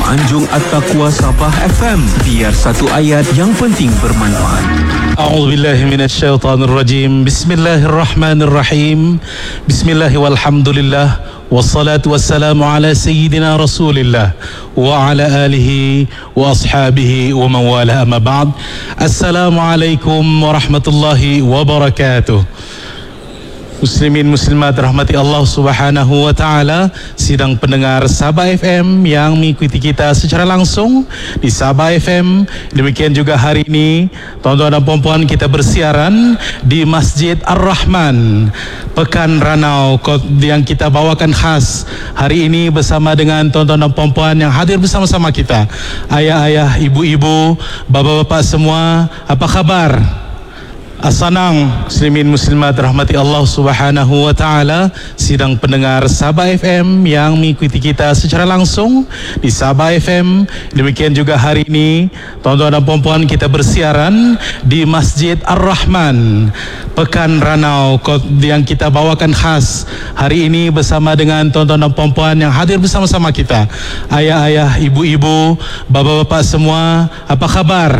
Anjung At-Taqwa Sabah FM. Biar satu ayat yang penting bermanfaat. A'udzubillahi minasyaitonirrajim. Bismillahirrahmanirrahim. Bismillah walhamdulillah. Wassalatu wassalamu ala sayyidina Rasulillah wa ala alihi wa ashabihi wa man wala, amma ba'd. Assalamualaikum warahmatullahi wabarakatuh. Muslimin muslimat rahmati Allah Subhanahu wa taala, sidang pendengar Sabah FM yang mengikuti kita secara langsung di Sabah FM. Demikian juga hari ini tuan-tuan dan puan-puan kita bersiaran di Masjid Ar-Rahman Pekan Ranau yang kita bawakan khas hari ini bersama dengan tuan-tuan dan puan-puan yang hadir bersama-sama kita. Ayah-ayah, ibu-ibu, bapa-bapa semua, apa khabar? Assanang muslimin muslimat rahmati Allah Subhanahu wa taala, sidang pendengar Sabah FM yang mengikuti kita secara langsung di Sabah FM. Demikian juga hari ini tuan-tuan dan puan-puan kita bersiaran di Masjid Ar-Rahman Pekan Ranau yang kita bawakan khas hari ini bersama dengan tuan-tuan dan puan-puan yang hadir bersama-sama kita. Ayah-ayah, ibu-ibu, bapa-bapa semua, apa khabar?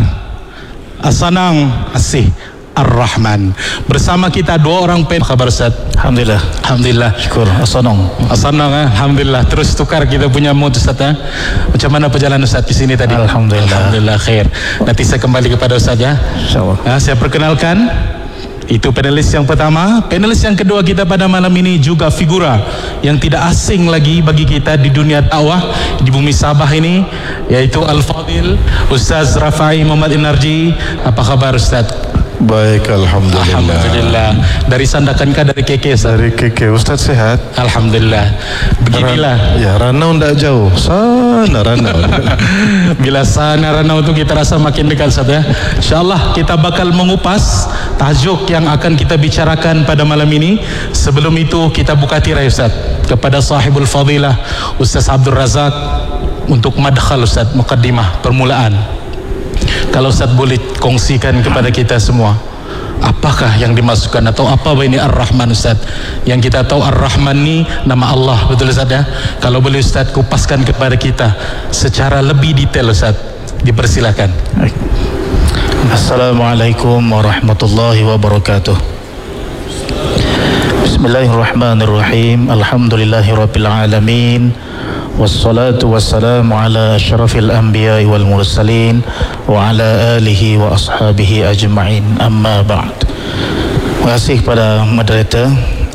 Assanang asih Ar-Rahman. Bersama kita dua orang khabar Ustaz. Alhamdulillah. Alhamdulillah. Syukur. Assanang. Alhamdulillah. Terus tukar kita punya mood Ustaz. Macam mana perjalanan Ustaz di sini tadi? Alhamdulillah. Alhamdulillah khair. Nanti saya kembali kepada Ustaz ya. Insyaallah. Saya perkenalkan, itu panelis yang pertama. Panelis yang kedua kita pada malam ini juga figura yang tidak asing lagi bagi kita di dunia dakwah di bumi Sabah ini, yaitu Al-Fadil Ustaz Rafai Muhammad Inarji. Apa khabar Ustaz? Baik, Alhamdulillah. Alhamdulillah. Dari Sandakan kah dari KK? Dari KK. Ustaz sehat? Alhamdulillah. Beginilah. Ya, Ranau tidak jauh. Sana Ranau. Bila sana Ranau itu kita rasa makin dekat Ustaz ya. InsyaAllah kita bakal mengupas tajuk yang akan kita bicarakan pada malam ini. Sebelum itu kita buka tirai Ustaz kepada sahibul fadilah Ustaz Abdul Razak untuk madkhal Ustaz, muqaddimah, permulaan. Kalau Ustaz boleh kongsikan kepada kita semua, apakah yang dimasukkan atau apa ini Ar-Rahman Ustaz? Yang kita tahu Ar-Rahman ni nama Allah, betul Ustaz ya? Kalau boleh Ustaz kupaskan kepada kita secara lebih detail Ustaz, dipersilakan. Assalamualaikum warahmatullahi wabarakatuh. Bismillahirrahmanirrahim. Alhamdulillahirabbil alamin. Wassalatu wassalamu ala asyrafil anbiya'i wal mursalin wa ala alihi wa ashabihi ajma'in, amma ba'd. Terima kasih kepada moderator